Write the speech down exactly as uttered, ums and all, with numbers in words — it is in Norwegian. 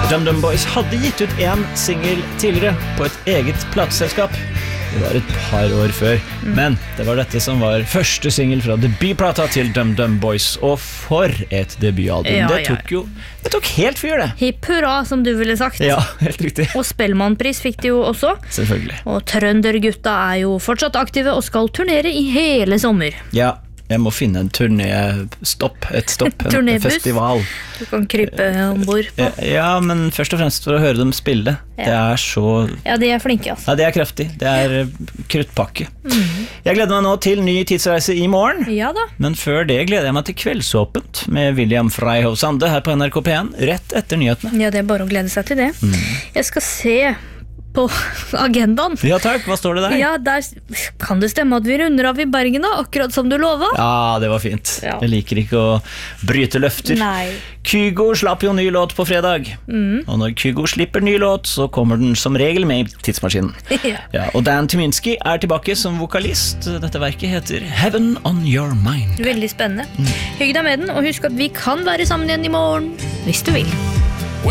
DumDum Boys hadde gitt ut en single tidligere på et eget plateselskap. Det var et par år før, mm. men det var dette som var første single fra debutplata til DumDum Boys, og for et debutalbum. Ja, det tok jo det tok helt fyr, det. Hipp hurra, som du ville sagt. Ja, helt riktig. Og Spellemannpris fikk de jo også. Selvfølgelig. Og Trøndergutta er jo fortsatt aktive og skal turnere i hele sommer. Ja, jeg må finne en turnéstopp, et stopp, en festival. Du kan krype ombord på. Ja, men først og fremst for å høre dem spille. Ja. Det er så... Ja, de er flinke, altså. Ja, det er kraftig. Det er kruttpakke. Mm. Jeg gleder meg nå til ny tidsreise i morgen. Ja da. Men før det gleder jeg meg til Kveldsåpent med William Freyhoff Sande her på N R K P en, rett etter nyhetene. Ja, det er bare å glede seg til det. Mm. Jeg skal se... på agendaen. Ja takk, hva står det der? Ja, der kan det stemme at vi runder av i Bergen da, akkurat som du lovet. Ja, det var fint. Ja. Jeg liker ikke å bryte løfter. Nei. Kygo slapp jo ny låt på fredag. Mm. Og når Kygo slipper ny låt, så kommer den som regel med i tidsmaskinen. Ja. Ja, og Dan Tyminski er tilbake som vokalist. Dette verket heter Heaven on Your Mind. Veldig spennende. Mm. Hygg deg med den, og husk at vi kan være sammen igjen i morgen, hvis du vil.